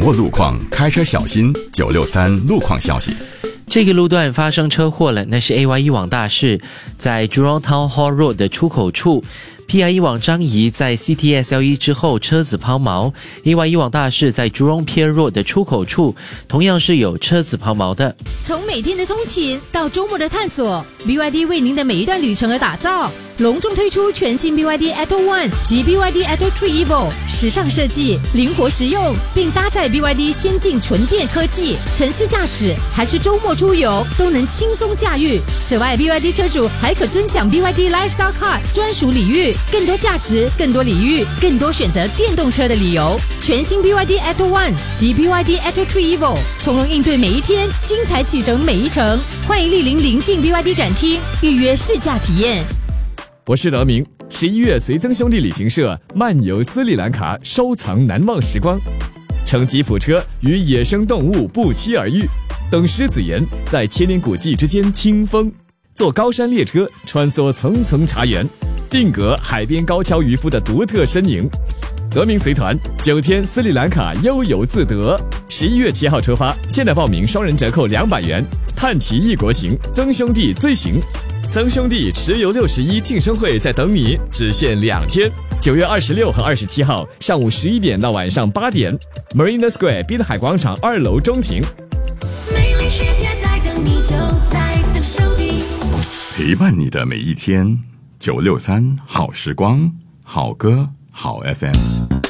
握路况，开车小心。963路况消息。 这个路段发生车祸了，那是 AYE 往大士在 Jurong Town Hall Road 的出口处。PIE 往张仪在 CTSLE 之后车子抛锚。AYE 往大士在 Jurong Pier Road 的出口处同样是有车子抛锚的。 从每天的通勤到周末的探索， BYD 为您的每一段旅程而打造。隆重推出全新 BYD Atto One 及 BYD Atto 3 Evo， 时尚设计，灵活实用，并搭载 BYD 先进纯电科技，城市驾驶还是周末出游都能轻松驾驭。此外 BYD 车主还可尊享 BYD Lifestyle Card 专属礼遇，更多价值，更多礼遇，更多选择电动车的理由。全新 BYD Atto One 及 BYD Atto 3 Evo， 从容应对每一天，精彩启程每一程。欢迎莅临近 BYD 展厅预约试驾体验。 我是德明，11月随曾兄弟旅行社漫游斯里兰卡，收藏难忘时光，乘吉普车与野生动物不期而遇，等狮子岩在千年古迹之间听风，坐高山列车穿梭层层茶园，定格海边高跷渔夫的独特身影。德明随团9天斯里兰卡悠游自得，11月7号出发，现在报名双人折扣200元，探奇异国行，曾兄弟最行。曾兄弟持游61庆生会在等你，只限2天，9月26和27号上午11点到晚上8点 Marina Square 滨海广场2楼中庭。 美丽世界在等你，就在曾兄弟， 陪伴你的每一天。963好时光，好歌好 FM。